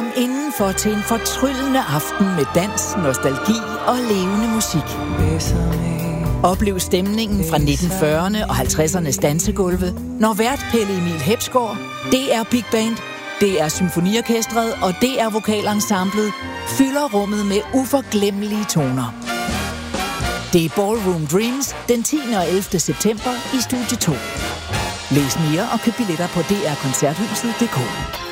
Kom indenfor til en fortryllende aften med dans, nostalgi og levende musik. Oplev stemningen fra 1940'erne og 50'ernes dansegulve, når vært Pelle Emil Hepsgaard, DR Big Band, DR Symfoniorkestret og DR Vokalensemblet fylder rummet med uforglemmelige toner. Det er Ballroom Dreams den 10. og 11. september i Studie 2. Læs mere og køb billetter på drkoncerthuset.dk.